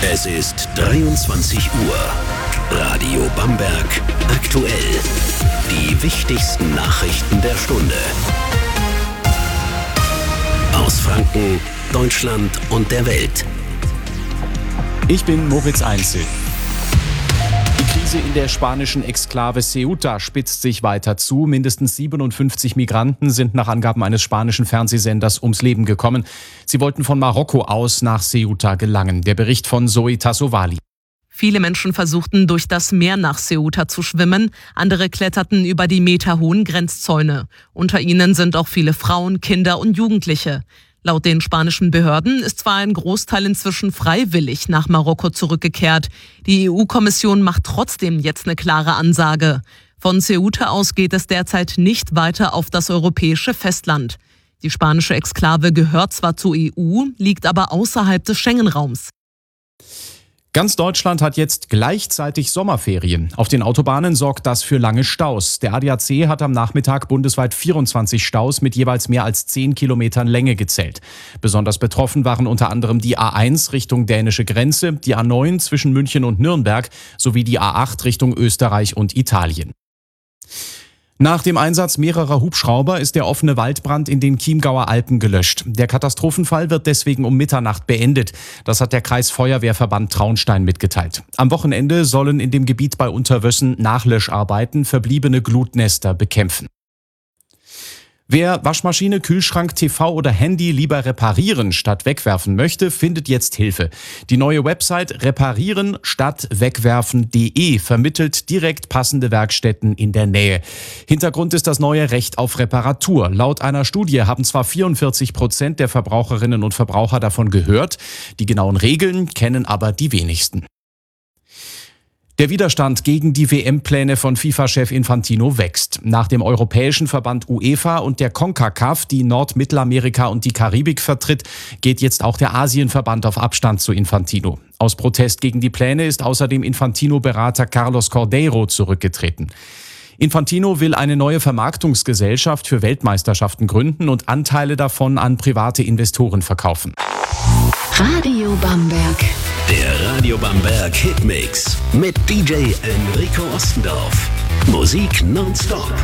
Es ist 23 Uhr. Radio Bamberg aktuell. Die wichtigsten Nachrichten der Stunde. Aus Franken, Deutschland und der Welt. Ich bin Moritz Einzel. Die Krise in der spanischen Exklave Ceuta spitzt sich weiter zu. Mindestens 57 Migranten sind nach Angaben eines spanischen Fernsehsenders ums Leben gekommen. Sie wollten von Marokko aus nach Ceuta gelangen. Der Bericht von Zoe Tassovali. Viele Menschen versuchten, durch das Meer nach Ceuta zu schwimmen. Andere kletterten über die meterhohen Grenzzäune. Unter ihnen sind auch viele Frauen, Kinder und Jugendliche. Laut den spanischen Behörden ist zwar ein Großteil inzwischen freiwillig nach Marokko zurückgekehrt. Die EU-Kommission macht trotzdem jetzt eine klare Ansage. Von Ceuta aus geht es derzeit nicht weiter auf das europäische Festland. Die spanische Exklave gehört zwar zur EU, liegt aber außerhalb des Schengen-Raums. Ganz Deutschland hat jetzt gleichzeitig Sommerferien. Auf den Autobahnen sorgt das für lange Staus. Der ADAC hat am Nachmittag bundesweit 24 Staus mit jeweils mehr als 10 Kilometern Länge gezählt. Besonders betroffen waren unter anderem die A1 Richtung dänische Grenze, die A9 zwischen München und Nürnberg sowie die A8 Richtung Österreich und Italien. Nach dem Einsatz mehrerer Hubschrauber ist der offene Waldbrand in den Chiemgauer Alpen gelöscht. Der Katastrophenfall wird deswegen um Mitternacht beendet. Das hat der Kreisfeuerwehrverband Traunstein mitgeteilt. Am Wochenende sollen in dem Gebiet bei Unterwössen Nachlöscharbeiten verbliebene Glutnester bekämpfen. Wer Waschmaschine, Kühlschrank, TV oder Handy lieber reparieren statt wegwerfen möchte, findet jetzt Hilfe. Die neue Website reparieren-statt-wegwerfen.de vermittelt direkt passende Werkstätten in der Nähe. Hintergrund ist das neue Recht auf Reparatur. Laut einer Studie haben zwar 44% der Verbraucherinnen und Verbraucher davon gehört, die genauen Regeln kennen aber die wenigsten. Der Widerstand gegen die WM-Pläne von FIFA-Chef Infantino wächst. Nach dem europäischen Verband UEFA und der CONCACAF, die Nord-Mittelamerika und die Karibik vertritt, geht jetzt auch der Asienverband auf Abstand zu Infantino. Aus Protest gegen die Pläne ist außerdem Infantino-Berater Carlos Cordeiro zurückgetreten. Infantino will eine neue Vermarktungsgesellschaft für Weltmeisterschaften gründen und Anteile davon an private Investoren verkaufen. Radio Bamberg. Der Radio Bamberg Hitmix mit DJ Enrico Ostendorf. Musik nonstop.